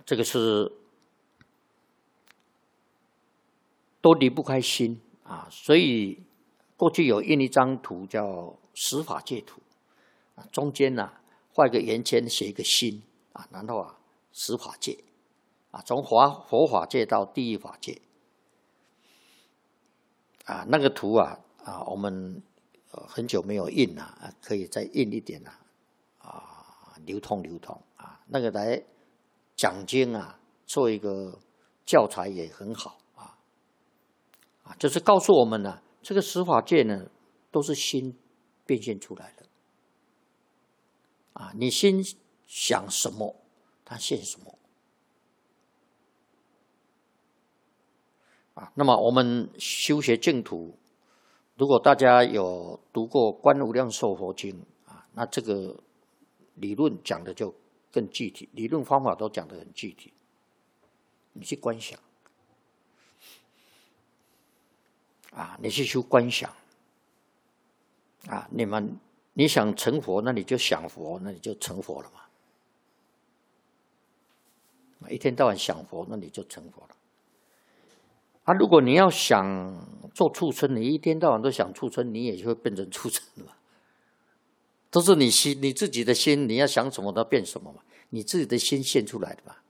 这个是都离不开心啊，所以过去有印一张图叫十法界图啊，中间画一个圆圈，写一个心啊，然后十法界啊，从佛法界到地狱法界啊，那个图我们很久没有印了可以再印一点流通啊，那个来讲经做一个教材也很好就是告诉我们这个十法界呢都是心变现出来的你心想什么，它现什么那么我们修学净土，如果大家有读过《观无量寿佛经》那这个理论讲的就更具体，理论方法都讲得很具体。你去观想你去修观想你想成佛，那你就想佛，那你就成佛了嘛。一天到晚想佛，那你就成佛了。如果你要想做畜生，你一天到晚都想畜生，你也就会变成畜生了。都是你自己的心，你要想什么都变什么嘛，你自己的心现出来的嘛。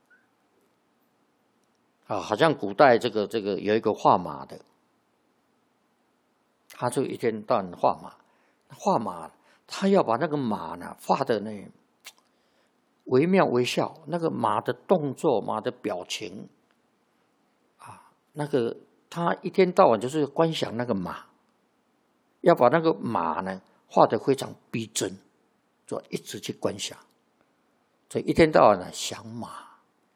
好像古代这个有一个画马的，他就一天到晚画马，他要把那个马画的惟妙惟肖，那个马的动作、马的表情那个他一天到晚就是观想那个马，要把那个马画得非常逼真，就一直去观想，所以一天到晚想马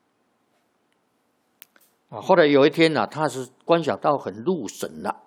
后来有一天他是观想到很入神了，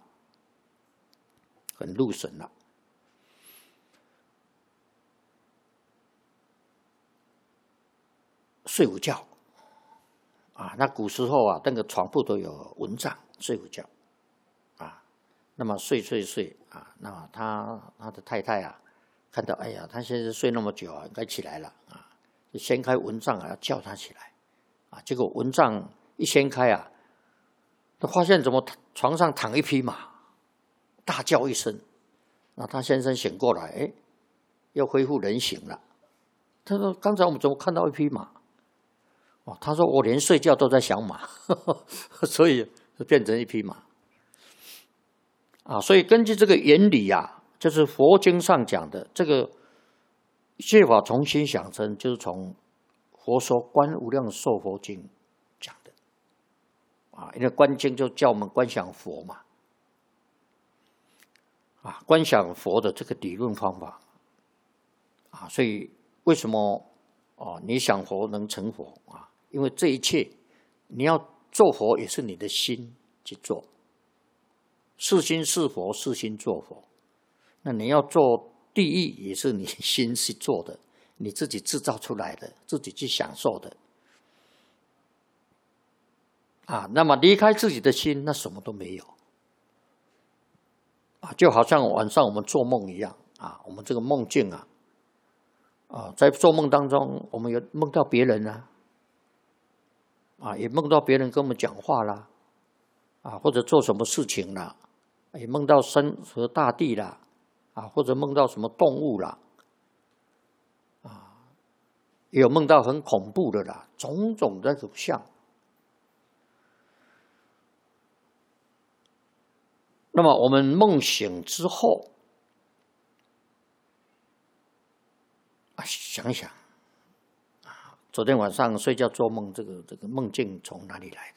睡午觉那古时候那个床铺都有蚊帐，睡午觉那么睡那么他的太太看到，哎呀，他现在睡那么久应该起来了就掀开蚊帐要叫他起来结果蚊帐一掀开他发现怎么床上躺一匹马，大叫一声，那他先生醒过来，又恢复人形了。他说：“刚才我们怎么看到一匹马？”他说：“我连睡觉都在想马，所以就变成一匹马。”所以根据这个原理就是佛经上讲的这个一切法从心想生，就是从佛说《观无量寿佛经》讲的因为观经就叫我们观想佛嘛观想佛的这个理论方法所以为什么你想佛能成佛因为这一切你要做佛也是你的心去做，是心是佛，是心做佛。那你要做地狱也是你心去做的，你自己制造出来的，自己去享受的那么离开自己的心，那什么都没有就好像晚上我们做梦一样我们这个梦境在做梦当中，我们有梦到别人也梦到别人跟我们讲话啦或者做什么事情啦，也梦到山河大地啦或者梦到什么动物啦也有梦到很恐怖的啦，种种的种相。那么我们梦醒之后想一想昨天晚上睡觉做梦，这个梦境从哪里来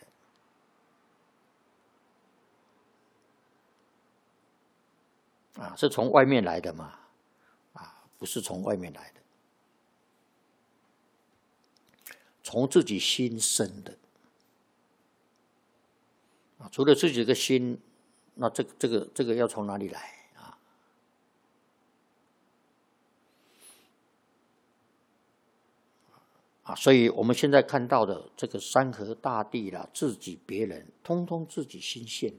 的是从外面来的吗？不是从外面来的，从自己心生的除了自己的心，那这个要从哪里来所以我们现在看到的这个山河大地啦，自己别人，通通自己心现的，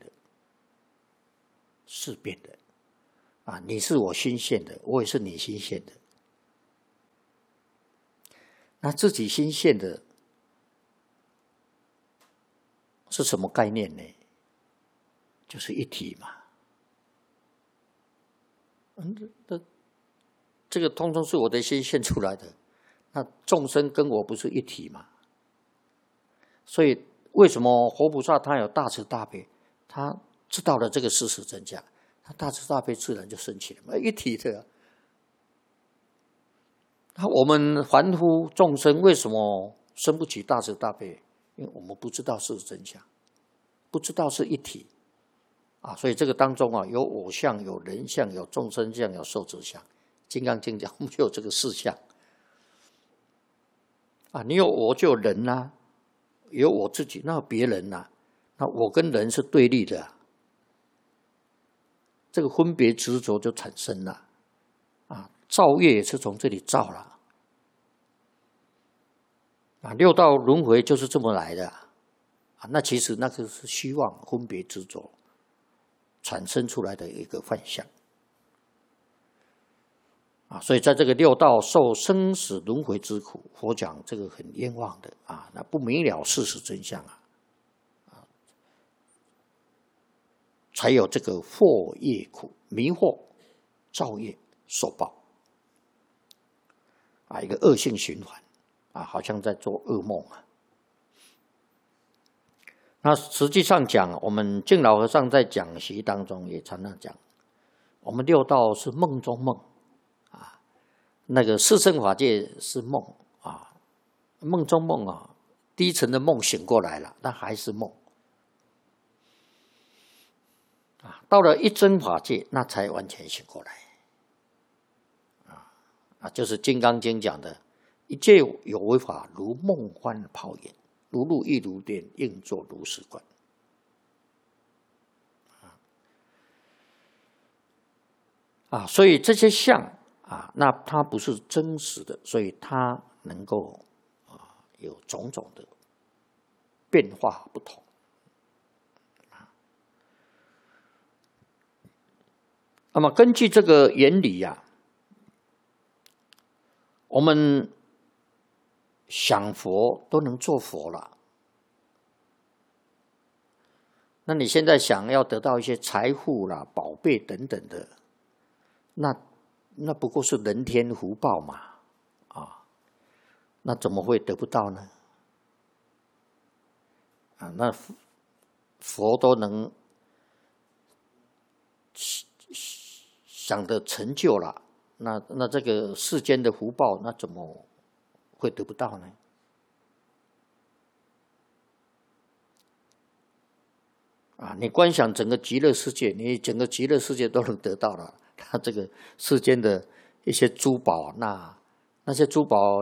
事变的你是我心现的，我也是你心现的。那自己心现的是什么概念呢？就是一体嘛。这个通通是我的心现出来的。那众生跟我不是一体嘛？所以为什么活菩萨他有大慈大悲？他知道了这个事实真相，他大慈大悲自然就升起了嘛，一体的。那我们凡夫众生为什么生不起大慈大悲？因为我们不知道是真相，不知道是一体啊。所以这个当中啊，有我相，有人相，有众生相，有寿者相。金刚经讲，我们就有这个四相啊。你有我，就有人呐、啊，有我自己，那有别人呐、啊。那我跟人是对立的、啊，这个分别执着就产生了啊。造业也是从这里造了啊。六道轮回就是这么来的啊。那其实那个是虚妄分别执着产生出来的一个幻象啊。所以在这个六道受生死轮回之苦，佛讲这个很冤枉的啊。那不明了事实真相啊，才有这个惑业苦，迷惑造业受报啊，一个恶性循环啊，好像在做噩梦啊。那实际上讲，我们净老和尚在讲习当中也常常讲，我们六道是梦中梦啊，那个四圣法界是梦啊，梦中梦啊，低层的梦醒过来了，但还是梦啊。到了一真法界，那才完全醒过来啊，就是《金刚经》讲的，一切有为法，如梦幻泡影。如露亦如电，应作如是观。啊，所以这些相啊，那它不是真实的，所以它能够有种种的变化不同。那么根据这个原理呀，我们想佛都能做佛了。那你现在想要得到一些财富啦、宝贝等等的，那不过是人天福报嘛，啊，那怎么会得不到呢？啊，那佛都能想的成就了，那这个世间的福报，那怎么会得不到呢？啊，你观想整个极乐世界，你整个极乐世界都能得到了，它这个世间的一些珠宝，那些珠宝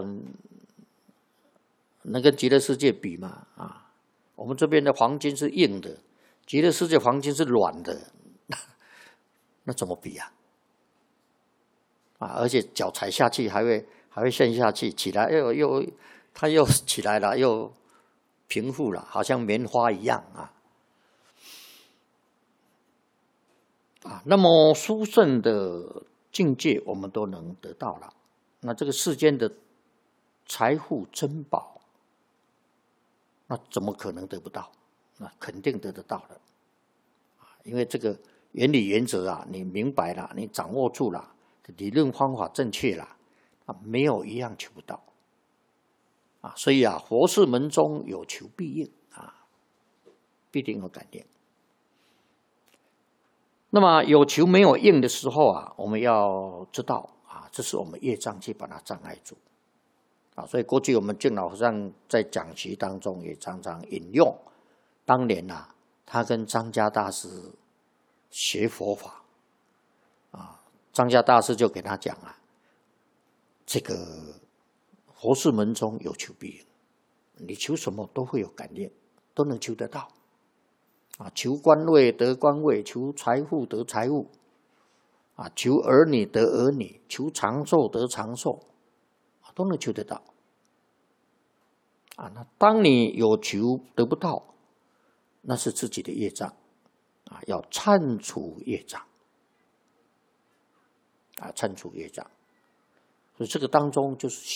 能跟极乐世界比吗？啊，我们这边的黄金是硬的，极乐世界黄金是软的，那怎么比啊？啊，而且脚踩下去还会陷下去，起来它又起来了，又平复了，好像棉花一样啊。那么殊胜的境界我们都能得到了，那这个世间的财富珍宝，那怎么可能得不到？那肯定得到的，因为这个原理原则啊，你明白了，你掌握住了，理论方法正确了，没有一样求不到啊。所以啊，佛事门中有求必应啊，必定有感应。那么有求没有应的时候啊，我们要知道啊，这是我们业障去把它障碍住啊。所以过去我们净老和尚在讲习当中也常常引用，当年啊，他跟张家大师学佛法啊，张家大师就给他讲啊，这个佛事门中有求必应，你求什么都会有感应，都能求得到。啊，求官位得官位，求财富得财富，啊，求儿女得儿女，求长寿得长寿，都能求得到。啊，那当你有求得不到，那是自己的业障，啊，要忏除业障，啊，忏除业障。所以这个当中就是